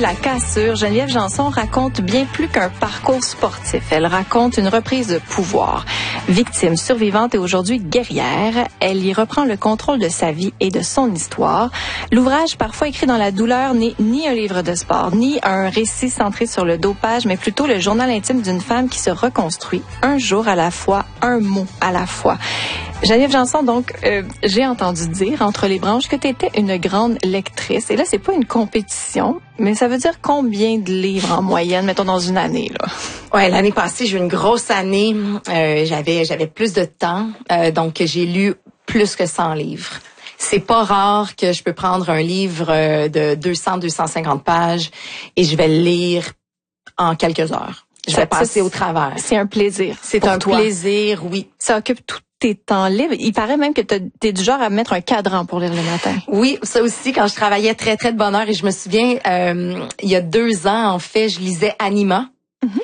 La cassure, Geneviève Janson raconte bien plus qu'un parcours sportif. Elle raconte une reprise de pouvoir. Victime, survivante et aujourd'hui guerrière, elle y reprend le contrôle de sa vie et de son histoire. L'ouvrage, parfois écrit dans la douleur, n'est ni un livre de sport, ni un récit centré sur le dopage, mais plutôt le journal intime d'une femme qui se reconstruit un jour à la fois, un mot à la fois. Geneviève Janson, donc, j'ai entendu dire entre les branches que tu étais une grande lectrice. Et là, c'est pas une compétition, mais ça veut dire combien de livres en moyenne, mettons dans une année, là? Ouais, l'année passée, j'ai eu une grosse année. J'avais plus de temps, donc j'ai lu plus que 100 livres. C'est pas rare que je peux prendre un livre de 200-250 pages et je vais le lire en quelques heures. Je vais passer au travers. C'est un plaisir. C'est un plaisir, oui. Ça occupe tout tes temps libres. Il paraît même que t'es du genre à mettre un cadran pour lire le matin. Oui, ça aussi, quand je travaillais très, très de bonne heure. Et je me souviens, il y a 2 ans, en fait, je lisais Anima. Mm-hmm.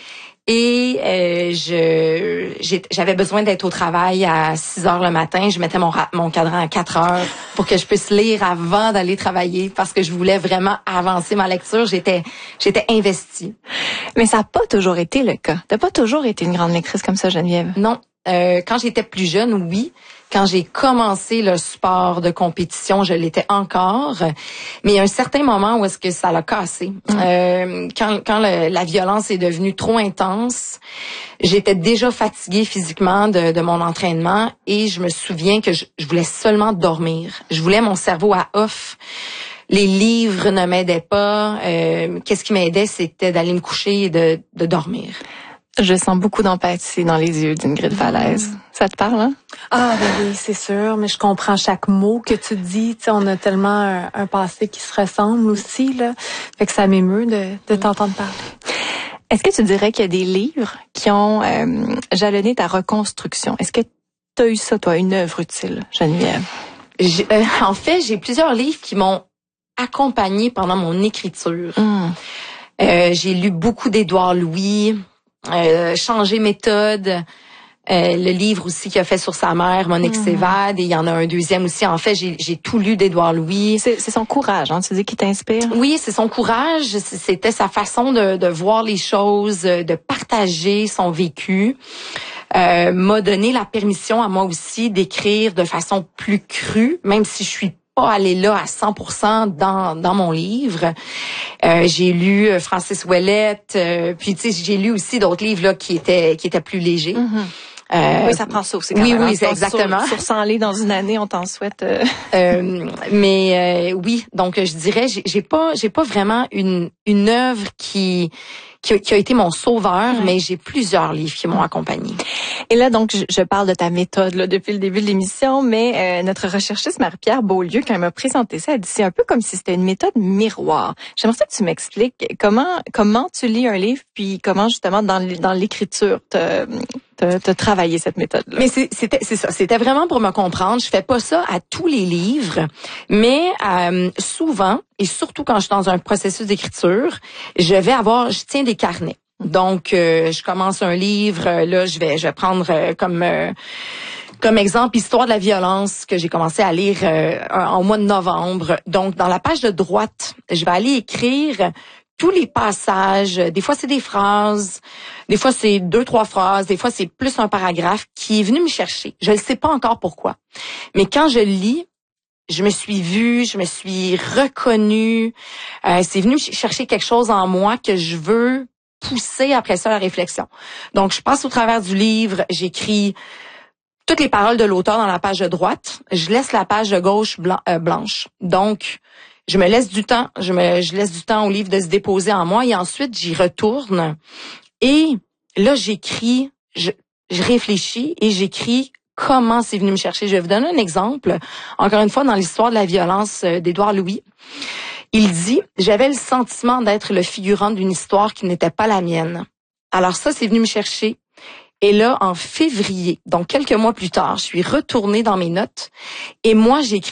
Et j'avais besoin d'être au travail à 6 heures le matin. Je mettais mon cadran à 4 heures pour que je puisse lire avant d'aller travailler parce que je voulais vraiment avancer ma lecture. J'étais investie. Mais ça n'a pas toujours été le cas. T'as pas toujours été une grande lectrice comme ça, Geneviève? Non. Quand j'étais plus jeune, oui. Quand j'ai commencé le sport de compétition, je l'étais encore. Mais il y a un certain moment où est-ce que ça l'a cassé. Quand la violence est devenue trop intense, j'étais déjà fatiguée physiquement de mon entraînement et je me souviens que je voulais seulement dormir. Je voulais mon cerveau à off. Les livres ne m'aidaient pas. Qu'est-ce qui m'aidait, c'était d'aller me coucher et de dormir. Je sens beaucoup d'empathie dans les yeux d'Ingrid Falaise. Ça te parle, hein? Ah, ben oui, c'est sûr, mais je comprends chaque mot que tu dis. Tu sais, on a tellement un passé qui se ressemble aussi, là. Fait que ça m'émeut de t'entendre parler. Est-ce que tu dirais qu'il y a des livres qui ont jalonné ta reconstruction? Est-ce que tu as eu ça, toi, une œuvre utile, Geneviève? En fait, j'ai plusieurs livres qui m'ont accompagnée pendant mon écriture. J'ai lu beaucoup d'Édouard Louis, Changer méthode, le livre aussi qu'il a fait sur sa mère, Monique s'évade, et il y en a un deuxième aussi. En fait, j'ai tout lu d'Édouard Louis. C'est son courage, hein, tu dis, qui t'inspire? Oui, c'est son courage, c'était sa façon de voir les choses, de partager son vécu. M'a donné la permission à moi aussi d'écrire de façon plus crue, même si je suis pas allée là à 100% dans mon livre. J'ai lu Francis Ouellette, puis tu sais, j'ai lu aussi d'autres livres là qui étaient plus légers. Oui, ça prend ça aussi quand même. Oui, c'est exactement. Sur 100 livres dans une année, on t'en souhaite. Mais oui, donc je dirais, j'ai pas vraiment une œuvre qui a été mon sauveur, mais j'ai plusieurs livres qui m'ont accompagnée. Et là, donc, je parle de ta méthode là depuis le début de l'émission, mais notre recherchiste Marie-Pierre Beaulieu, quand elle m'a présenté ça, elle dit c'est un peu comme si c'était une méthode miroir. J'aimerais ça que tu m'expliques comment tu lis un livre, puis comment justement dans l'écriture t'as travaillé cette méthode-là. Mais c'est ça. C'était vraiment pour me comprendre. Je fais pas ça à tous les livres, mais souvent, et surtout quand je suis dans un processus d'écriture, je tiens des carnets. Donc, je commence un livre, là, je vais prendre comme exemple Histoire de la violence que j'ai commencé à lire en mois de novembre. Donc, dans la page de droite, je vais aller écrire tous les passages. Des fois, c'est des phrases, des fois, c'est 2-3 phrases, des fois, c'est plus un paragraphe qui est venu me chercher. Je ne sais pas encore pourquoi. Mais quand je lis, je me suis vue, je me suis reconnue. C'est venu chercher quelque chose en moi que je veux pousser après ça la réflexion. Donc, je passe au travers du livre, j'écris toutes les paroles de l'auteur dans la page de droite. Je laisse la page de gauche blanche. Donc, je me laisse du temps, je laisse du temps au livre de se déposer en moi et ensuite j'y retourne. Et là, j'écris, je réfléchis et j'écris comment c'est venu me chercher. Je vais vous donner un exemple. Encore une fois, dans l'histoire de la violence d'Édouard Louis. Il dit, j'avais le sentiment d'être le figurant d'une histoire qui n'était pas la mienne. Alors ça, c'est venu me chercher. Et là, en février, donc quelques mois plus tard, je suis retournée dans mes notes et moi, j'ai écrit